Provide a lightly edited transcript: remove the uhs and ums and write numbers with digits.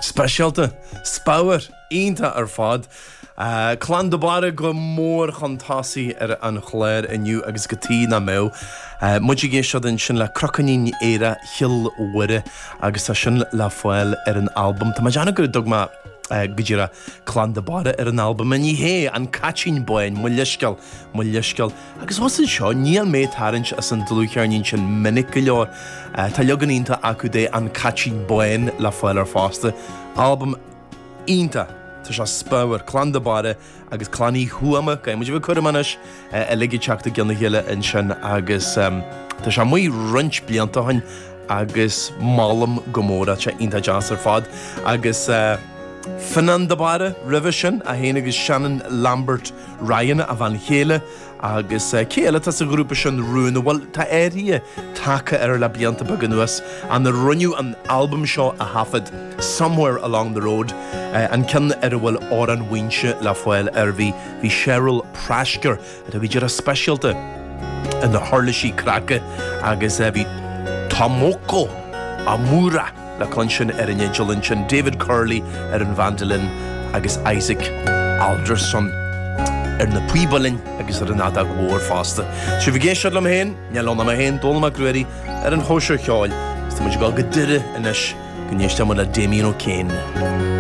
Specialta, Spower, Ínta ar fad. Clan de bara go mór chantasi an chléir iniu agus gotí na mé. Muid gé seo den sin le crocanín éire hill wire agus tá sin le foiil an album. Tá deanna gur dogma gudíra Clan de bara an album. Ní hé an catching boin mu leisceal. Agus was an seo níl méid tharint as an dlúchearnín sin minic go leor. Tá leganínta acu dé an catching boin le foiil ar fásta. Album Ínta. Tá se Spower, Clan de bara agus clanní huama, ga muidir bh chumanis ligi teachta gilna héile in sin agus tá se muoi runch blianta hain agus málam gomóra te Ínta jazz ar fad agus Finan de bara rih sin a héana agus Shannon Lambert Ryan a bhain chéile agus céile tá sa grúpa sin rúna bhil tá éirí take ar le blianta bag nuas an runniu an album seo a hafad Somewhere Along the Road an cin ar bhfuil á an winse le foiil ar bhí Cheryl Prashker a bhí dear a specialta in na Harlaisí cracha agus bhí Tomoko Amura le consin ar an Jolin sin David Curley ar an Vandalin agus Isaac Alderson ar na Puibalin agus ar an adag mhór fásta. Si bhí géisiad am héin, nealón am héin, dólam a gruirí ar an hóisiir cheáil. Is tá muid gáil go duire inis go níos tam le Damien O'Kane.